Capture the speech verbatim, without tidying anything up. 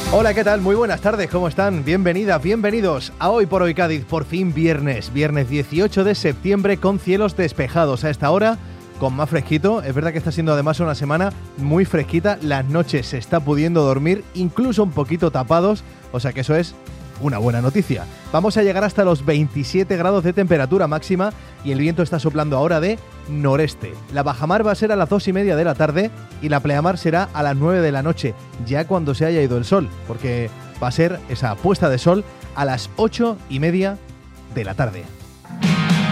Hola, ¿qué tal? Muy buenas tardes, ¿cómo están? Bienvenidas, bienvenidos a Hoy por Hoy Cádiz, por fin viernes, viernes dieciocho de septiembre con cielos despejados a esta hora, con más fresquito. Es verdad que está siendo además una semana muy fresquita, las noches se está pudiendo dormir, incluso un poquito tapados, o sea que eso es una buena noticia. Vamos a llegar hasta los veintisiete grados de temperatura máxima y el viento está soplando ahora de noreste. La bajamar va a ser a las dos y media de la tarde y la pleamar será a las nueve de la noche, ya cuando se haya ido el sol, porque va a ser esa puesta de sol a las ocho y media de la tarde.